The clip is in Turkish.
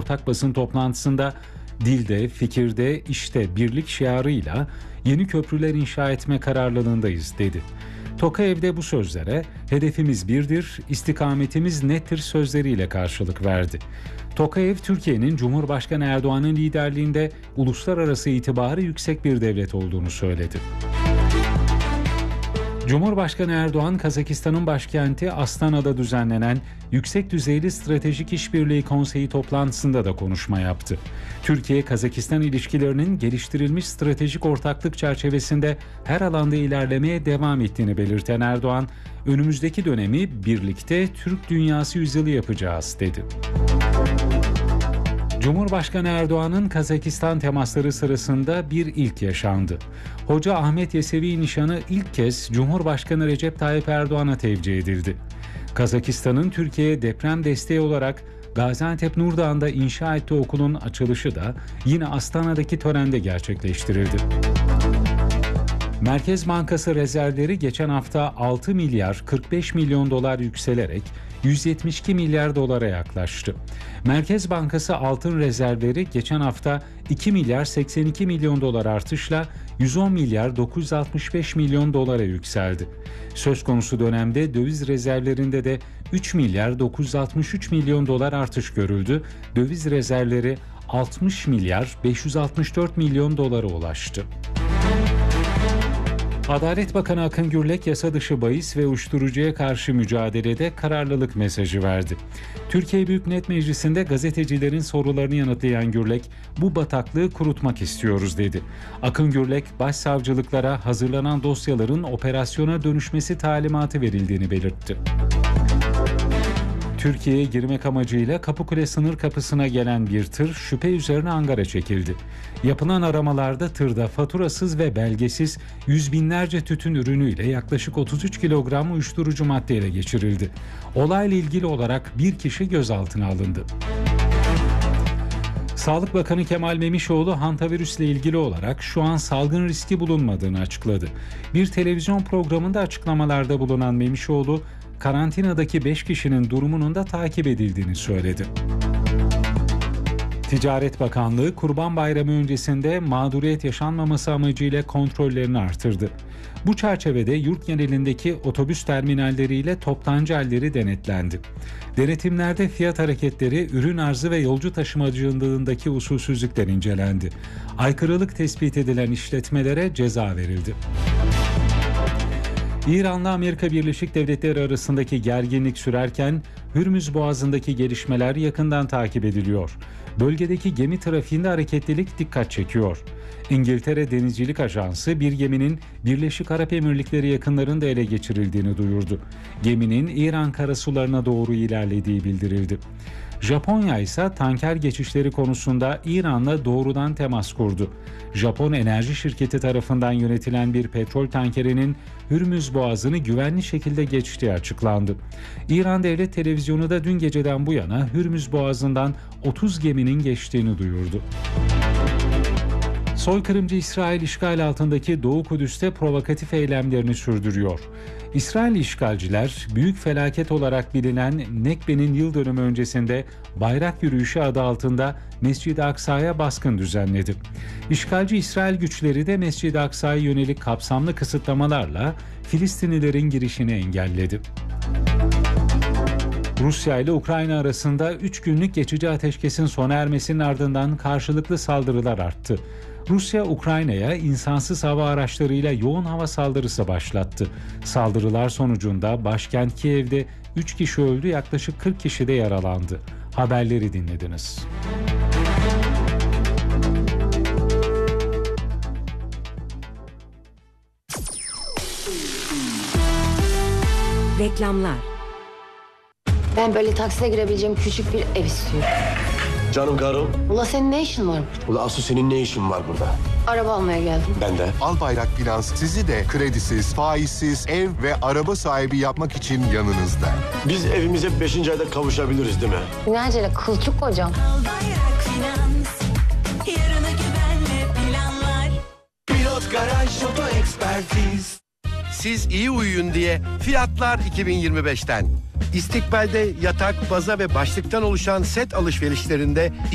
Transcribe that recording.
ortak basın toplantısında dilde, fikirde, işte birlik şiarıyla yeni köprüler inşa etme kararlılığındayız dedi. Tokayev'de bu sözlere hedefimiz birdir, istikametimiz nettir sözleriyle karşılık verdi. Tokayev, Türkiye'nin Cumhurbaşkanı Erdoğan'ın liderliğinde uluslararası itibarı yüksek bir devlet olduğunu söyledi. Cumhurbaşkanı Erdoğan, Kazakistan'ın başkenti Astana'da düzenlenen Yüksek Düzeyli Stratejik İşbirliği Konseyi toplantısında da konuşma yaptı. Türkiye-Kazakistan ilişkilerinin geliştirilmiş stratejik ortaklık çerçevesinde her alanda ilerlemeye devam ettiğini belirten Erdoğan, önümüzdeki dönemi birlikte Türk dünyası yüzyılı yapacağız dedi. Cumhurbaşkanı Erdoğan'ın Kazakistan temasları sırasında bir ilk yaşandı. Hoca Ahmet Yesevi nişanı ilk kez Cumhurbaşkanı Recep Tayyip Erdoğan'a tevcih edildi. Kazakistan'ın Türkiye'ye deprem desteği olarak Gaziantep Nurdağ'ında inşa ettiği okulun açılışı da yine Astana'daki törende gerçekleştirildi. Merkez Bankası rezervleri geçen hafta 6 milyar 45 milyon dolar yükselerek 172 milyar dolara yaklaştı. Merkez Bankası altın rezervleri geçen hafta 2 milyar 82 milyon dolar artışla 110 milyar 965 milyon dolara yükseldi. Söz konusu dönemde döviz rezervlerinde de 3 milyar 963 milyon dolar artış görüldü. Döviz rezervleri 60 milyar 564 milyon dolara ulaştı. Adalet Bakanı Akın Gürlek, yasa dışı bahis ve uyuşturucuya karşı mücadelede kararlılık mesajı verdi. Türkiye Büyük Millet Meclisi'nde gazetecilerin sorularını yanıtlayan Gürlek, bu bataklığı kurutmak istiyoruz dedi. Akın Gürlek, başsavcılıklara hazırlanan dosyaların operasyona dönüşmesi talimatı verildiğini belirtti. Türkiye'ye girmek amacıyla Kapıkule sınır kapısına gelen bir tır şüphe üzerine Ankara çekildi. Yapılan aramalarda tırda faturasız ve belgesiz yüz binlerce tütün ürünüyle yaklaşık 33 kilogram uyuşturucu madde ele geçirildi. Olayla ilgili olarak bir kişi gözaltına alındı. Sağlık Bakanı Kemal Memişoğlu, hantavirüsle ilgili olarak şu an salgın riski bulunmadığını açıkladı. Bir televizyon programında açıklamalarda bulunan Memişoğlu, karantinadaki 5 kişinin durumunun da takip edildiğini söyledi. Ticaret Bakanlığı, Kurban Bayramı öncesinde mağduriyet yaşanmaması amacıyla kontrollerini artırdı. Bu çerçevede yurt genelindeki otobüs terminalleriyle toptancı halleri denetlendi. Denetimlerde fiyat hareketleri, ürün arzı ve yolcu taşımacılığındaki usulsüzlükler incelendi. Aykırılık tespit edilen işletmelere ceza verildi. İran'la Amerika Birleşik Devletleri arasındaki gerginlik sürerken Hürmüz Boğazı'ndaki gelişmeler yakından takip ediliyor. Bölgedeki gemi trafiğinde hareketlilik dikkat çekiyor. İngiltere Denizcilik Ajansı bir geminin Birleşik Arap Emirlikleri yakınlarında ele geçirildiğini duyurdu. Geminin İran karasularına doğru ilerlediği bildirildi. Japonya ise tanker geçişleri konusunda İran'la doğrudan temas kurdu. Japon enerji şirketi tarafından yönetilen bir petrol tankerinin Hürmüz Boğazı'nı güvenli şekilde geçtiği açıklandı. İran Devlet Televizyonu da dün geceden bu yana Hürmüz Boğazı'ndan 30 geminin geçtiğini duyurdu. Soykırımcı İsrail işgal altındaki Doğu Kudüs'te provokatif eylemlerini sürdürüyor. İsrail işgalciler büyük felaket olarak bilinen Nekbe'nin yıl dönümü öncesinde bayrak yürüyüşü adı altında Mescid-i Aksa'ya baskın düzenledi. İşgalci İsrail güçleri de Mescid-i Aksa'ya yönelik kapsamlı kısıtlamalarla Filistinlilerin girişini engelledi. Rusya ile Ukrayna arasında 3 günlük geçici ateşkesin sona ermesinin ardından karşılıklı saldırılar arttı. Rusya, Ukrayna'ya insansız hava araçlarıyla yoğun hava saldırısı başlattı. Saldırılar sonucunda başkent Kiev'de 3 kişi öldü, yaklaşık 40 kişi de yaralandı. Haberleri dinlediniz. Reklamlar. Ben böyle taksiye girebileceğim küçük bir ev istiyorum. Canım karım. Ula senin ne işin var burada? Ula asıl senin ne işin var burada? Araba almaya geldim. Ben de. Albayrak Finans sizi de kredisiz, faizsiz ev ve araba sahibi yapmak için yanınızda. Biz evimize 5. ayda kavuşabiliriz değil mi? Ne acele kılçık kocam. Albayrak Finans, yarına güvenle planlar. Pilot Garaj Oto Ekspertiz. Siz iyi uyuyun diye fiyatlar 2025'ten. İstikbal'de yatak, baza ve başlıktan oluşan set alışverişlerinde